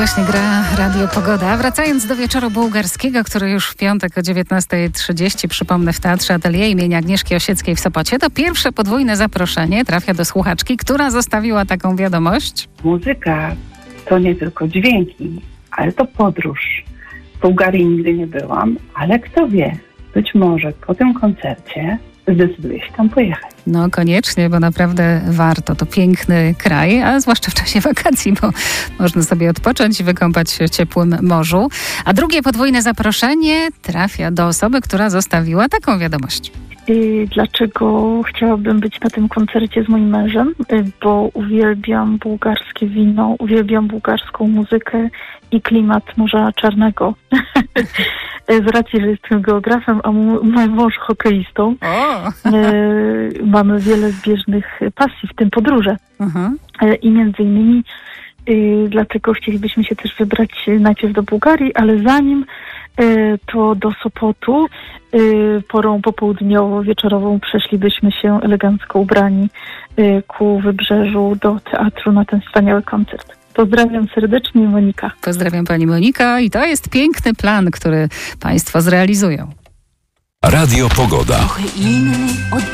właśnie gra Radio Pogoda. Wracając do wieczoru bułgarskiego, który już w piątek o 19:30, przypomnę, w Teatrze Atelier imienia Agnieszki Osieckiej w Sopocie, to pierwsze podwójne zaproszenie trafia do słuchaczki, która zostawiła taką wiadomość. Muzyka to nie tylko dźwięki, ale to podróż. W Bułgarii nigdy nie byłam, ale kto wie, być może po tym koncercie zdecyduję się tam pojechać. No koniecznie, bo naprawdę warto. To piękny kraj, a zwłaszcza w czasie wakacji, bo można sobie odpocząć i wykąpać się w ciepłym morzu. A drugie podwójne zaproszenie trafia do osoby, która zostawiła taką wiadomość. Dlaczego chciałabym być na tym koncercie z moim mężem? Bo uwielbiam bułgarskie wino, uwielbiam bułgarską muzykę i klimat Morza Czarnego. Z racji, że jestem geografem, a mój mąż hokeistą, mamy wiele zbieżnych pasji, w tym podróże. I między innymi dlatego chcielibyśmy się też wybrać najpierw do Bułgarii, ale zanim to do Sopotu porą popołudniowo-wieczorową przeszlibyśmy się elegancko ubrani ku wybrzeżu do teatru na ten wspaniały koncert. Pozdrawiam serdecznie, Monika. Pozdrawiam pani Monika i to jest piękny plan, który państwo zrealizują. Radio Pogoda. Trochę inny od